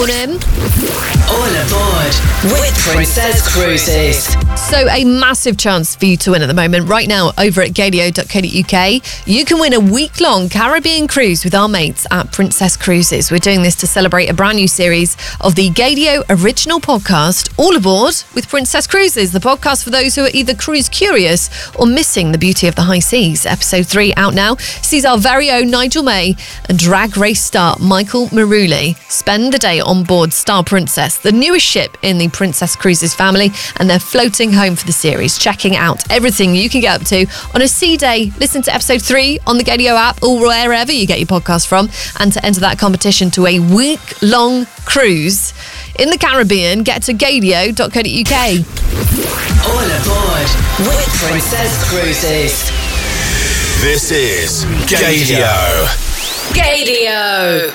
All aboard with Princess Cruises. So a massive chance for you to win at the moment. Right now, over at gaydio.co.uk, you can win a week-long Caribbean cruise with our mates at Princess Cruises. We're doing this to celebrate a brand new series of the Gaydio original podcast, All Aboard with Princess Cruises, the podcast for those who are either cruise curious or missing the beauty of the high seas. Episode 3 out now sees our very own Nigel May and drag race star Michael Maruli spend the day on board Star Princess, the newest ship in the Princess Cruises family, and they're floating home for the series, checking out everything you can get up to on a sea day. Listen to episode 3 on the Gaydio app or wherever you get your podcast from, and to enter that competition to a week-long cruise in the Caribbean, get to gaydio.co.uk. All aboard with Princess Cruises. This is Gaydio. Gaydio.